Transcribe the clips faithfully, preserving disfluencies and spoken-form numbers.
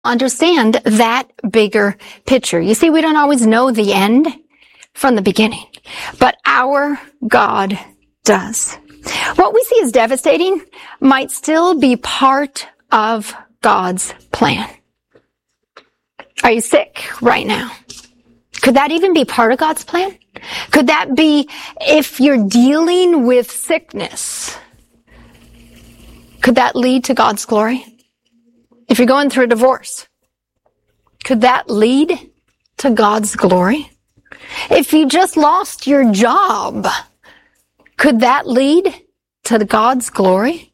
understand that bigger picture. You see, we don't always know the end from the beginning, but our God does. What we see as devastating might still be part of God's plan. Are you sick right now? Could that even be part of God's plan? Could that be if you're dealing with sickness? Could that lead to God's glory? If you're going through a divorce, could that lead to God's glory? If you just lost your job, could that lead to God's glory?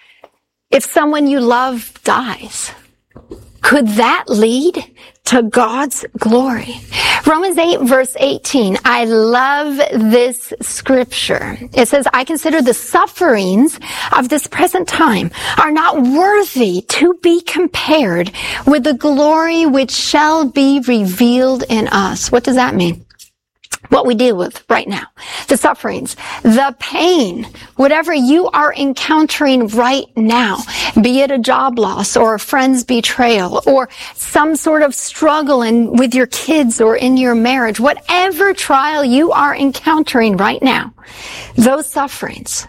If someone you love dies, could that lead to God's glory? Romans eight verse eighteen. I love this scripture. It says, I consider the sufferings of this present time are not worthy to be compared with the glory which shall be revealed in us. What does that mean? What we deal with right now, the sufferings, the pain, whatever you are encountering right now, be it a job loss or a friend's betrayal or some sort of struggle in, with your kids or in your marriage, whatever trial you are encountering right now, those sufferings,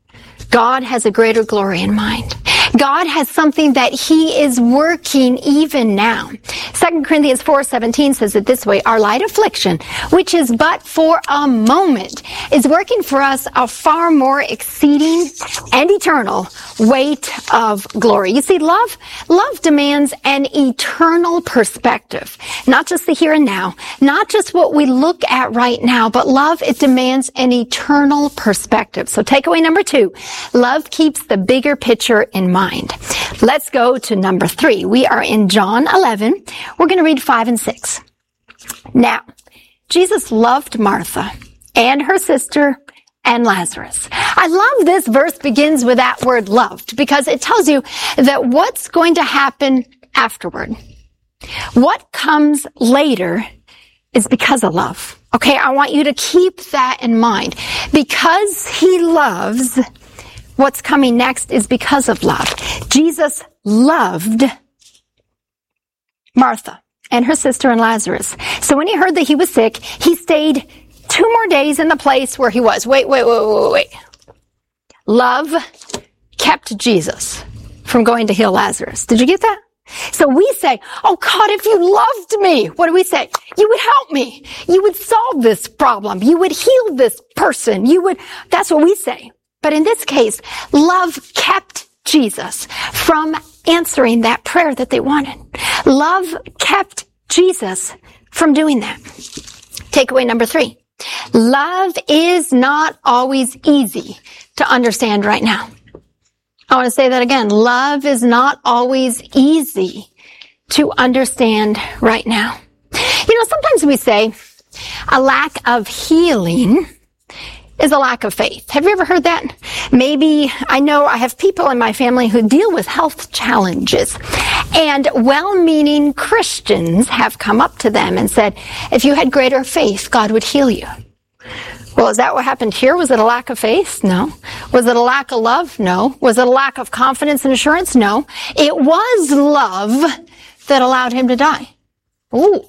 God has a greater glory in mind. God has something that He is working even now. Second Corinthians four seventeen says it this way, our light affliction, which is but for a moment, is working for us a far more exceeding and eternal weight of glory. You see, love, love demands an eternal perspective, not just the here and now, not just what we look at right now, but love, it demands an eternal perspective. So takeaway number two, love keeps the bigger picture in mind. Mind. Let's go to number three. We are in John eleven. We're going to read five and six. Now, Jesus loved Martha and her sister and Lazarus. I love this verse begins with that word loved because it tells you that what's going to happen afterward, what comes later is because of love. Okay, I want you to keep that in mind. Because He loves, what's coming next is because of love. Jesus loved Martha and her sister and Lazarus. So when He heard that he was sick, He stayed two more days in the place where He was. Wait, wait, wait, wait, wait. Love kept Jesus from going to heal Lazarus. Did you get that? So we say, oh God, if you loved me, what do we say? You would help me. You would solve this problem. You would heal this person. You would, that's what we say. But in this case, love kept Jesus from answering that prayer that they wanted. Love kept Jesus from doing that. Takeaway number three. Love is not always easy to understand right now. I want to say that again. Love is not always easy to understand right now. You know, sometimes we say a lack of healing is a lack of faith. Have you ever heard that? Maybe, I know I have people in my family who deal with health challenges, and well-meaning Christians have come up to them and said, if you had greater faith, God would heal you. Well, is that what happened here? Was it a lack of faith? No. Was it a lack of love? No. Was it a lack of confidence and assurance? No. It was love that allowed him to die. Ooh.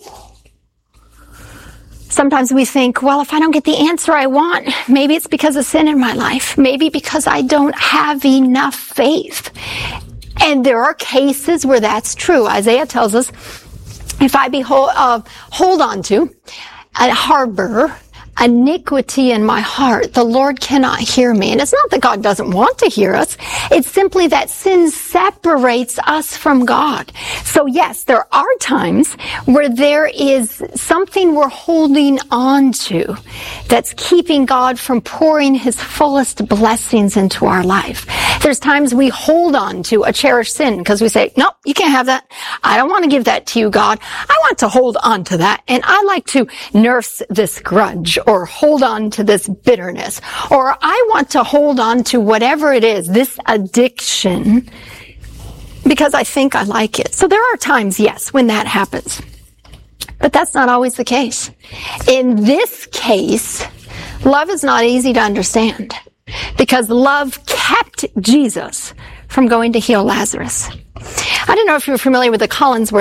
Sometimes we think, well, if I don't get the answer I want, maybe it's because of sin in my life. Maybe because I don't have enough faith. And there are cases where that's true. Isaiah tells us, if I behold, uh, hold on to, a harbor, iniquity in my heart, the Lord cannot hear me. And it's not that God doesn't want to hear us. It's simply that sin separates us from God. So yes, there are times where there is something we're holding on to that's keeping God from pouring His fullest blessings into our life. There's times we hold on to a cherished sin because we say, nope, you can't have that. I don't want to give that to you, God. I want to hold on to that. And I like to nurse this grudge or hold on to this bitterness, or I want to hold on to whatever it is, this addiction, because I think I like it. So there are times, yes, when that happens. But that's not always the case. In this case, love is not easy to understand because love kept Jesus from going to heal Lazarus. I don't know if you're familiar with the Collinsworth